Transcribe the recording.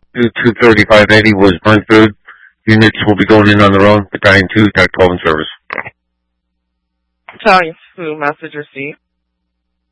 23580 was Brentford. Units will be going in on their own. Battalion 2, Type 12 in service. Battalion 2, message received.